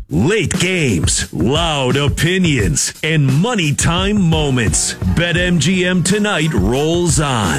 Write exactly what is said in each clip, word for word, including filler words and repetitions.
Late games, loud opinions, and money time moments. BetMGM Tonight rolls on.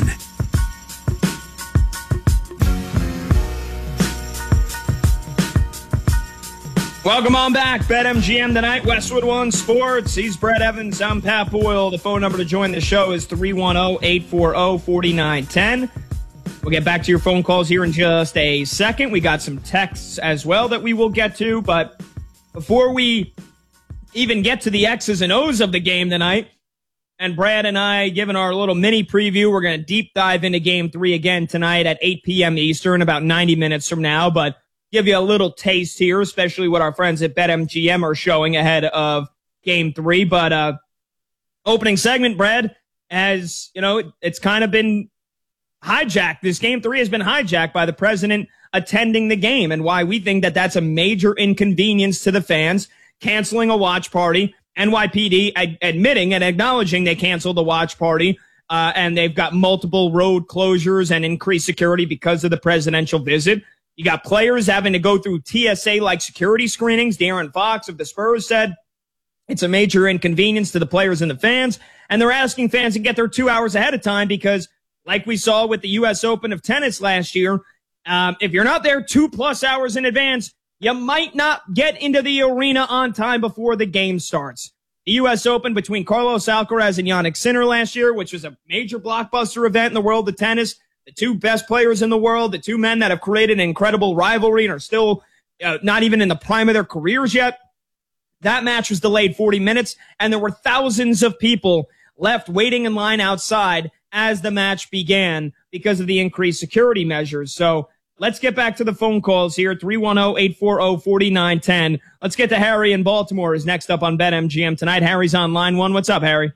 Welcome on back. BetMGM Tonight, Westwood One Sports. He's Brett Evans. I'm Pat Boyle. The phone number to join the show is three one zero, eight four zero, four nine one zero. We'll get back to your phone calls here in just a second. We got some texts as well that we will get to, but before we even get to the X's and O's of the game tonight, and Brad and I giving our little mini preview, we're going to deep dive into game three again tonight at eight p.m. Eastern, about ninety minutes from now, but give you a little taste here, especially what our friends at BetMGM are showing ahead of game three. But uh, opening segment, Brad, as you know, it, it's kind of been hijacked. This game three has been hijacked by the president attending the game, and why we think that that's a major inconvenience to the fans, canceling a watch party. N Y P D ad- admitting and acknowledging they canceled the watch party, uh, and they've got multiple road closures and increased security because of the presidential visit. You got players having to go through T S A-like security screenings. De'Aaron Fox of the Spurs said it's a major inconvenience to the players and the fans, and they're asking fans to get there two hours ahead of time because, like we saw with the U S Open of tennis last year, Um, if you're not there two plus hours in advance, you might not get into the arena on time before the game starts. The U S Open between Carlos Alcaraz and Jannik Sinner last year, which was a major blockbuster event in the world of tennis, the two best players in the world, the two men that have created an incredible rivalry and are still uh, not even in the prime of their careers yet. That match was delayed forty minutes, and there were thousands of people left waiting in line outside as the match began because of the increased security measures. So let's get back to the phone calls here, three one zero, eight four zero, four nine one zero. Let's get to Harry in Baltimore, who's next up on BetMGM tonight. Harry's on line one. What's up, Harry?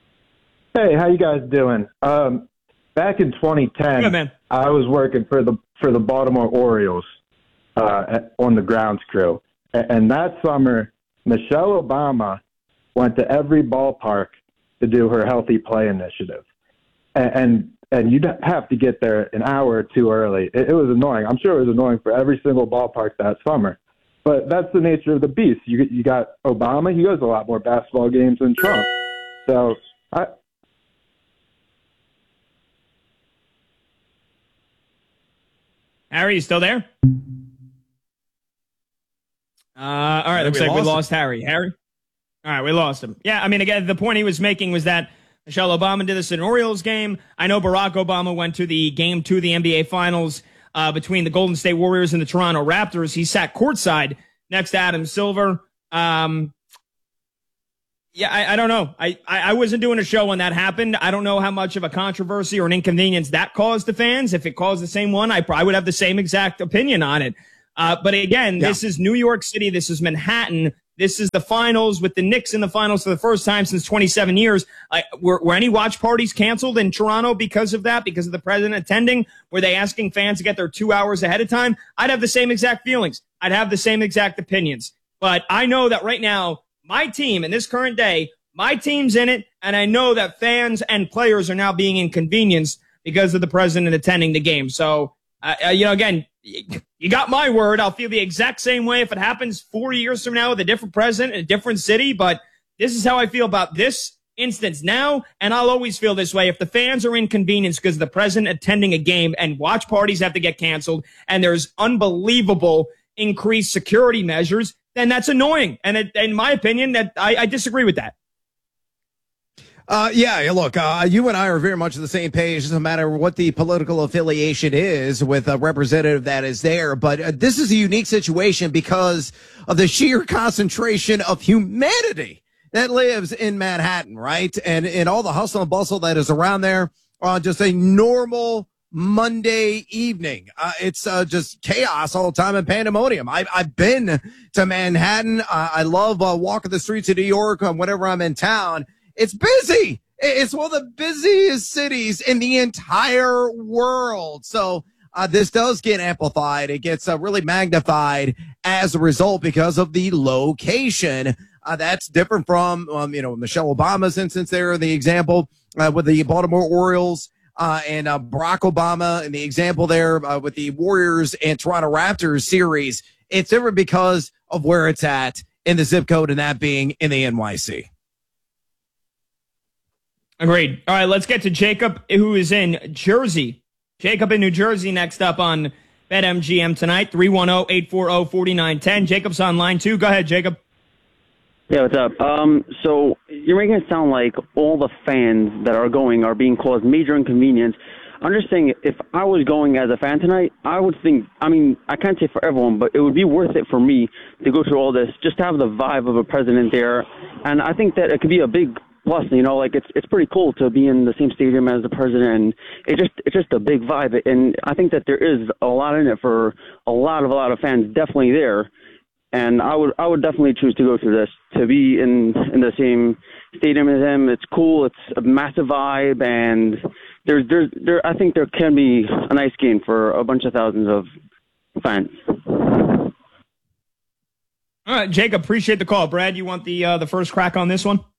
Hey, how you guys doing? Um, back in twenty ten, Good, man. I was working for the for the Baltimore Orioles uh, at, on the grounds crew. And, and that summer, Michelle Obama went to every ballpark to do her Healthy Play initiative. And, and and you'd have to get there an hour or two early. It, it was annoying. I'm sure it was annoying for every single ballpark that summer. But that's the nature of the beast. You you got Obama. He goes to a lot more basketball games than Trump. So I. Harry, you still there? Uh, all right, looks we like we lost lost Harry. Harry? All right, we lost him. Yeah, I mean, again, the point he was making was that Michelle Obama did this in an Orioles game. I know Barack Obama went to the game two of the N B A Finals uh, between the Golden State Warriors and the Toronto Raptors. He sat courtside next to Adam Silver. Um, yeah, I, I don't know. I, I, I wasn't doing a show when that happened. I don't know how much of a controversy or an inconvenience that caused the fans. If it caused the same one, I probably would have the same exact opinion on it. Uh, but again, yeah. This is New York City. This is Manhattan. This is the finals with the Knicks in the finals for the first time since twenty-seven years. Uh, were, were any watch parties canceled in Toronto because of that, because of the president attending? Were they asking fans to get there two hours ahead of time? I'd have the same exact feelings. I'd have the same exact opinions. But I know that right now, my team in this current day, my team's in it, and I know that fans and players are now being inconvenienced because of the president attending the game. So, uh, you know, again, you got my word. I'll feel the exact same way if it happens four years from now with a different president in a different city. But this is how I feel about this instance now, and I'll always feel this way. If the fans are inconvenienced because of the president attending a game and watch parties have to get canceled and there's unbelievable increased security measures, then that's annoying. And it, in my opinion, that I, I disagree with that. Uh, yeah, look, uh, you and I are very much on the same page. It doesn't matter what the political affiliation is with a representative that is there. But uh, this is a unique situation because of the sheer concentration of humanity that lives in Manhattan, right? And, and all the hustle and bustle that is around there on just a normal Monday evening. Uh, it's uh, just chaos all the time and pandemonium. I, I've been to Manhattan. Uh, I love uh, walking the streets of New York uh, whenever I'm in town. It's busy. It's one of the busiest cities in the entire world. So uh, this does get amplified. It gets uh, really magnified as a result because of the location. Uh, that's different from, um, you know, Michelle Obama's instance there in the example uh, with the Baltimore Orioles uh, and uh, Barack Obama in the example there uh, with the Warriors and Toronto Raptors series. It's different because of where it's at in the zip code, and that being in the N Y C. Agreed. All right, let's get to Jacob, who is in Jersey. Jacob in New Jersey next up on BetMGM tonight, three one zero, eight four zero, four nine one zero. Jacob's on line two. Go ahead, Jacob. Yeah, what's up? Um, so you're making it sound like all the fans that are going are being caused major inconvenience. I'm just saying, if I was going as a fan tonight, I would think, I mean, I can't say for everyone, but it would be worth it for me to go through all this, just to have the vibe of a president there. And I think that it could be a big plus, you know, like it's it's pretty cool to be in the same stadium as the president, and it just it's just a big vibe. And I think that there is a lot in it for a lot of a lot of fans, definitely there. And I would I would definitely choose to go through this, to be in in the same stadium as him. It's cool. It's a massive vibe, and there's there's there I think there can be a nice game for a bunch of thousands of fans. All right, Jacob, appreciate the call. Brad, you want the uh, the first crack on this one?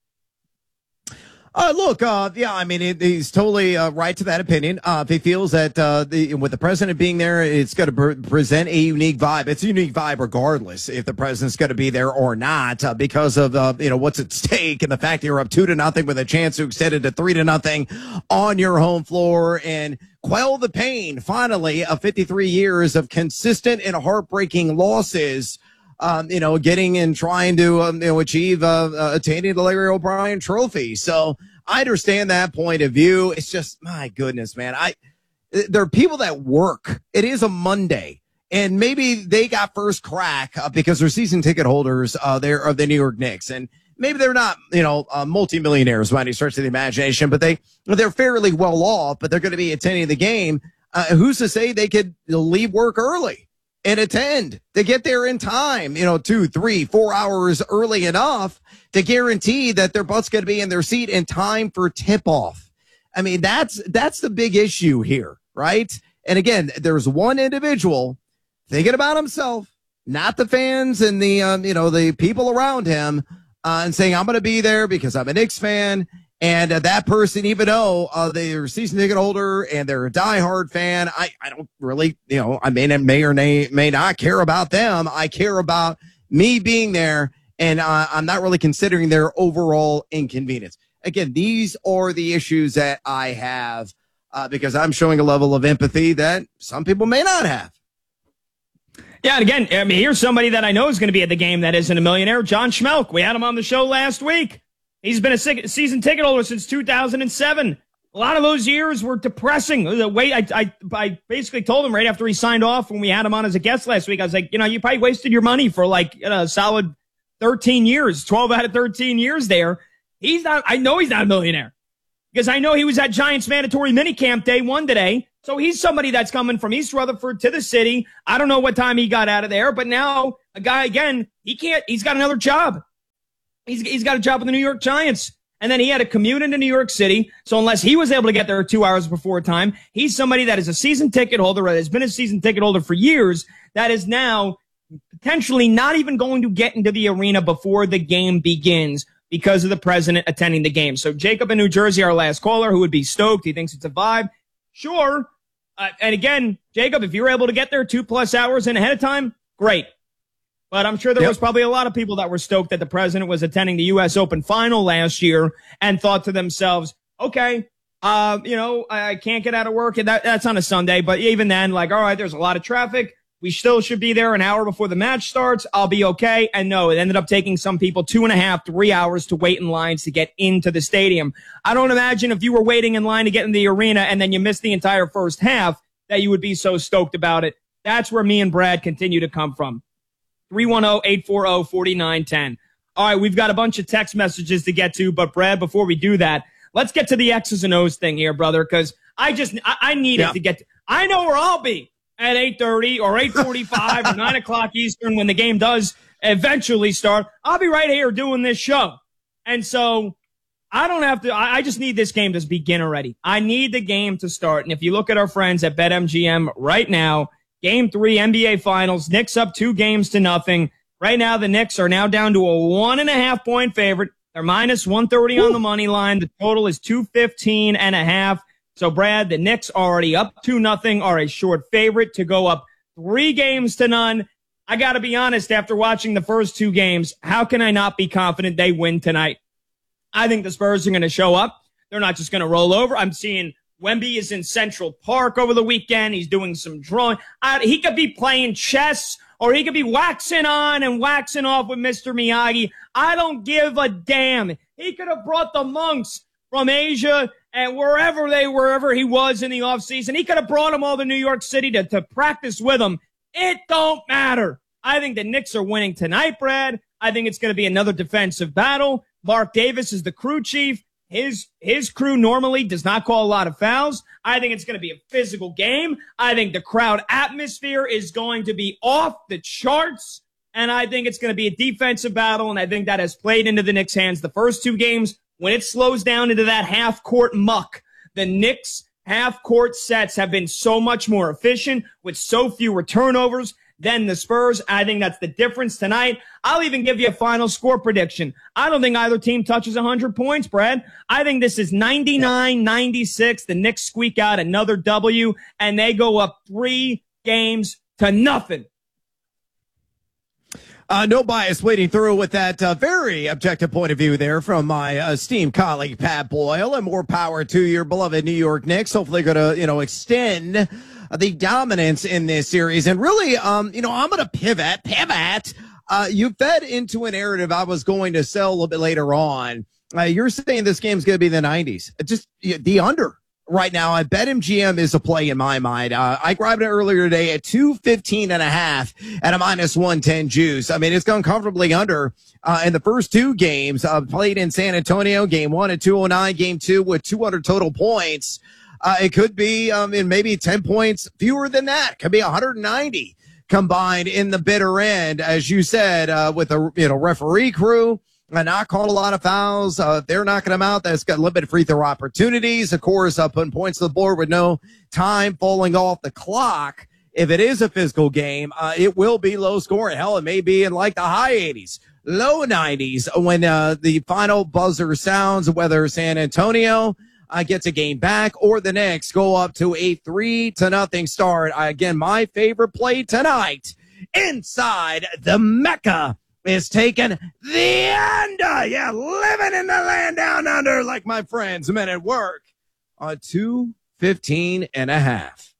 Uh, look, uh, yeah, I mean, it, he's totally uh, right to that opinion. Uh, if he feels that uh, the, with the president being there, it's going to pre- present a unique vibe. It's a unique vibe regardless if the president's going to be there or not, uh, because of uh, you know what's at stake and the fact that you're up two to nothing with a chance to extend it to three to nothing on your home floor and quell the pain. Finally, of fifty-three years of consistent and heartbreaking losses. Um, you know, getting and trying to, um, you know, achieve, uh, uh, attaining the Larry O'Brien trophy. So I understand that point of view. It's just, my goodness, man. I, there are people that work. It is a Monday, and maybe they got first crack uh, because they're season ticket holders, uh, they're of the New York Knicks. And maybe they're not, you know, uh, multimillionaires by any stretch of the imagination, but they, they're fairly well off, but they're going to be attending the game. Uh, who's to say they could leave work early and attend to get there in time, you know, two, three, four hours early enough to guarantee that their butt's going to be in their seat in time for tip off. I mean, that's, that's the big issue here, right? And again, there's one individual thinking about himself, not the fans and the, um, you know, the people around him, uh, and saying, I'm going to be there because I'm a Knicks fan. And uh, that person, even though uh, they're a season ticket holder and they're a diehard fan, I, I don't really, you know, I may, may or may, may not care about them. I care about me being there, and uh, I'm not really considering their overall inconvenience. Again, these are the issues that I have uh, because I'm showing a level of empathy that some people may not have. Yeah, and again, I mean, here's somebody that I know is going to be at the game that isn't a millionaire, John Schmelk. We had him on the show last week. He's been a season ticket holder since two thousand seven. A lot of those years were depressing. The way I, I, I basically told him right after he signed off when we had him on as a guest last week, I was like, you know, you probably wasted your money for like you know, a solid thirteen years, twelve out of thirteen years there. He's not, I know he's not a millionaire because I know he was at Giants mandatory minicamp day one today. So he's somebody that's coming from East Rutherford to the city. I don't know what time he got out of there, but now a guy, again, he can't, he's got another job. He's, he's got a job with the New York Giants. And then he had to commute into New York City. So unless he was able to get there two hours before time, he's somebody that is a season ticket holder, that has been a season ticket holder for years, that is now potentially not even going to get into the arena before the game begins because of the president attending the game. So Jacob in New Jersey, our last caller, who would be stoked. He thinks it's a vibe. Sure. Uh, and again, Jacob, if you're able to get there two plus hours in ahead of time, great. But I'm sure there yep. was probably a lot of people that were stoked that the president was attending the U S Open final last year and thought to themselves, okay, uh, you know, I can't get out of work. And that, that's on a Sunday. But even then, like, all right, there's a lot of traffic. We still should be there an hour before the match starts. I'll be okay. And no, it ended up taking some people two and a half, three hours to wait in lines to get into the stadium. I don't imagine if you were waiting in line to get in the arena and then you missed the entire first half that you would be so stoked about it. That's where me and Brad continue to come from. three one zero, eight four zero, four nine one zero. All right, we've got a bunch of text messages to get to, but Brad, before we do that, let's get to the X's and O's thing here, brother, because I just, I, I need yeah. it to get to, I know where I'll be at eight thirty or eight forty-five or nine o'clock Eastern when the game does eventually start. I'll be right here doing this show. And so I don't have to, I, I just need this game to begin already. I need the game to start. And if you look at our friends at BetMGM right now, Game three, N B A Finals, Knicks up two games to nothing. Right now, the Knicks are now down to a one and a half point favorite. They're minus one thirty Ooh. On the money line. The total is two fifteen and a half. So, Brad, the Knicks already up two nothing, are a short favorite to go up three games to none. I got to be honest, after watching the first two games, how can I not be confident they win tonight? I think the Spurs are going to show up. They're not just going to roll over. I'm seeing Wemby is in Central Park over the weekend. He's doing some drawing. I, he could be playing chess, or he could be waxing on and waxing off with Mister Miyagi. I don't give a damn. He could have brought the monks from Asia and wherever they wherever he was in the offseason. He could have brought them all to New York City to, to practice with him. It don't matter. I think the Knicks are winning tonight, Brad. I think it's going to be another defensive battle. Mark Davis is the crew chief. His his crew normally does not call a lot of fouls. I think it's going to be a physical game. I think the crowd atmosphere is going to be off the charts. And I think it's going to be a defensive battle. And I think that has played into the Knicks' hands the first two games. When it slows down into that half-court muck, the Knicks' half-court sets have been so much more efficient with so fewer turnovers than the Spurs. I think that's the difference tonight. I'll even give you a final score prediction. I don't think either team touches one hundred points, Brad. I think this is ninety-nine ninety-six. The Knicks squeak out another W, and they go up three games to nothing. Uh, no bias waiting through with that uh, very objective point of view there from my uh, esteemed colleague, Pat Boyle, and more power to your beloved New York Knicks. Hopefully going to, you know, extend uh, the dominance in this series. And really, um, you know, I'm going to pivot, pivot. Uh, you fed into a narrative I was going to sell a little bit later on. Uh, you're saying this game's going to be the nineties. Just the under. Right now, I bet M G M is a play in my mind. Uh, I grabbed it earlier today at two fifteen and a half at a minus one ten juice. I mean, it's gone comfortably under uh, in the first two games uh, played in San Antonio. Game one at two oh nine, game two with two hundred total points. Uh, it could be um, in maybe ten points fewer than that. Could be one hundred ninety combined in the bitter end, as you said, uh, with a you know referee crew. Uh, not called a lot of fouls. Uh, they're knocking them out. That's got limited free throw opportunities. Of course, uh, putting points to the board with no time falling off the clock. If it is a physical game, uh, it will be low scoring. Hell, it may be in like the high eighties, low nineties when uh, the final buzzer sounds, whether San Antonio uh, gets a game back or the Knicks go up to a three to nothing start. Uh, again, my favorite play tonight inside the Mecca is taking the under. Yeah, living in the land down under like my friends, men at work, on two fifteen and a half.